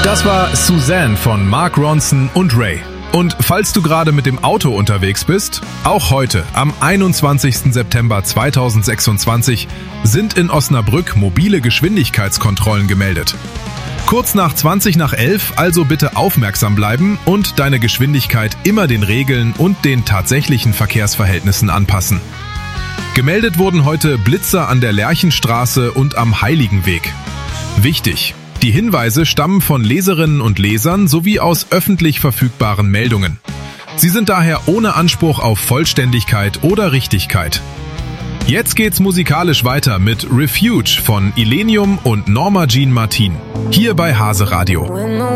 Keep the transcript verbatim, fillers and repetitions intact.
Das war Suzanne von Mark Ronson und Ray. Und falls du gerade mit dem Auto unterwegs bist, auch heute, am einundzwanzigsten September zweitausendsechsundzwanzig, sind in Osnabrück mobile Geschwindigkeitskontrollen gemeldet. Kurz nach zwanzig nach elf, also bitte aufmerksam bleiben und deine Geschwindigkeit immer den Regeln und den tatsächlichen Verkehrsverhältnissen anpassen. Gemeldet wurden heute Blitzer an der Lerchenstraße und am Heiligenweg. Wichtig: Die Hinweise stammen von Leserinnen und Lesern sowie aus öffentlich verfügbaren Meldungen. Sie sind daher ohne Anspruch auf Vollständigkeit oder Richtigkeit. Jetzt geht's musikalisch weiter mit Refuge von Illenium und Norma Jean Martin. Hier bei Hase Radio.